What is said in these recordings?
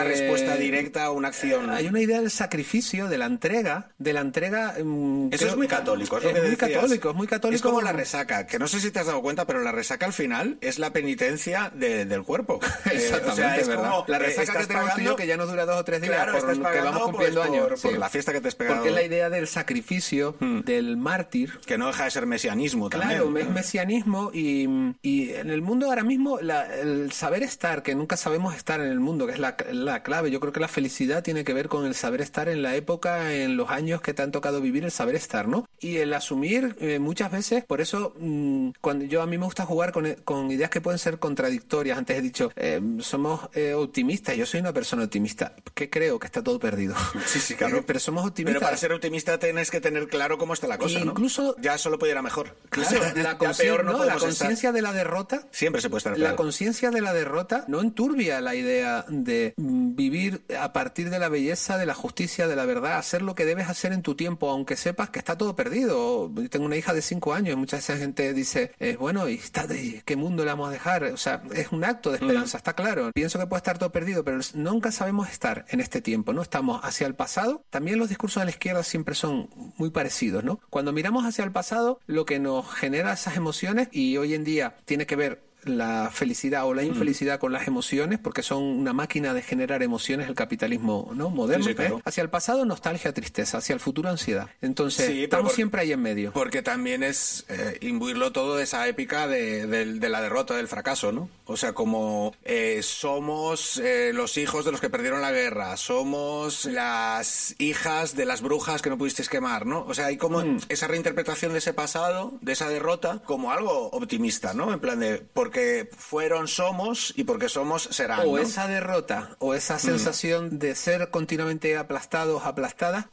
una respuesta directa a una acción. Hay una idea del sacrificio, de la entrega. Eso es muy católico. Es muy católico. Es como la resaca, que no sé si te has dado cuenta, pero la resaca al final es la penitencia del cuerpo. Exactamente, o sea, es ¿verdad? como La resaca que tenemos tú y yo, que ya nos dura 2 o 3 días, claro, estás que vamos cumpliendo años. Por la fiesta que te has pegado. Porque es la idea del sacrificio, del mártir. Que no deja de ser mesianismo también. Claro, es mesianismo y en el mundo ahora mismo el saber estar, que nunca sabemos estar en el mundo, que es la clave. Yo creo que la felicidad tiene que ver con el saber estar en la época, en los años que te han tocado vivir, el saber estar, ¿no? Y el asumir muchas veces, por eso cuando a mí me gusta jugar con ideas que pueden ser contradictorias. Antes he dicho, somos optimistas, yo soy una persona optimista, que creo que está todo perdido. Sí, claro. Pero somos optimistas. Pero para ser optimista tienes que tener claro cómo está la cosa, ¿no? Incluso ya solo puede ir a mejor. Claro, la conciencia de la derrota. Siempre se puede estar claro. La conciencia de la derrota no enturbia la idea de vivir a partir de la belleza, de la justicia, de la verdad, hacer lo que debes hacer en tu tiempo, aunque sepas que está todo perdido. Yo tengo una hija de 5 años, mucha esa gente dice, bueno, ¿qué mundo le vamos a dejar? O sea, es un acto de esperanza, está claro. Pienso que puede estar todo perdido, pero nunca sabemos estar en este tiempo, ¿no? Estamos hacia el pasado. También los discursos de la izquierda siempre son muy parecidos, ¿no? Cuando miramos hacia el pasado, lo que nos genera esas emociones, y hoy en día tiene que ver la felicidad o la infelicidad con las emociones, porque son una máquina de generar emociones, el capitalismo, ¿no? Moderno. Sí, claro. Hacia el pasado, nostalgia, tristeza. Hacia el futuro, ansiedad. Entonces, estamos siempre ahí en medio. Porque también es imbuirlo todo de esa épica de la derrota, del fracaso, ¿no? O sea, como somos los hijos de los que perdieron la guerra, somos las hijas de las brujas que no pudisteis quemar, ¿no? O sea, hay como esa reinterpretación de ese pasado, de esa derrota, como algo optimista, ¿no? En plan de, porque somos, y porque somos serán, o ¿no? esa derrota, o esa sensación de ser continuamente aplastados, aplastadas,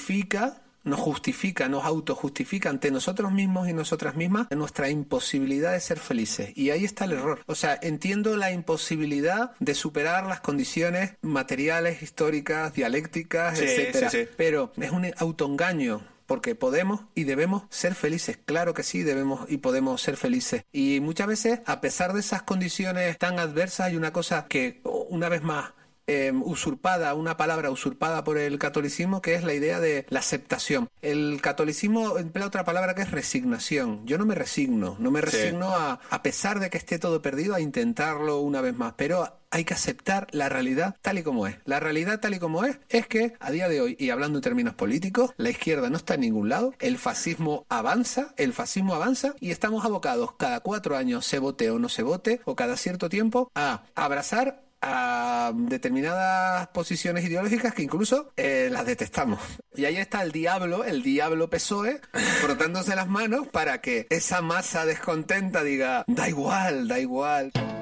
nos autojustifica ante nosotros mismos y nosotras mismas nuestra imposibilidad de ser felices. Y ahí está el error. O sea, entiendo la imposibilidad de superar las condiciones materiales, históricas, dialécticas, etcétera. Sí. Pero es un autoengaño. Porque podemos y debemos ser felices. Claro que sí, debemos y podemos ser felices. Y muchas veces, a pesar de esas condiciones tan adversas, hay una cosa que, una vez más, una palabra usurpada por el catolicismo, que es la idea de la aceptación. El catolicismo emplea otra palabra que es resignación. Yo no me resigno a pesar de que esté todo perdido, a intentarlo una vez más, pero hay que aceptar la realidad tal y como es. La realidad tal y como es que a día de hoy, y hablando en términos políticos, la izquierda no está en ningún lado, el fascismo avanza y estamos abocados cada 4 años, se vote o no se vote, o cada cierto tiempo, a abrazar a determinadas posiciones ideológicas que incluso las detestamos. Y ahí está el diablo PSOE, frotándose las manos para que esa masa descontenta diga, da igual.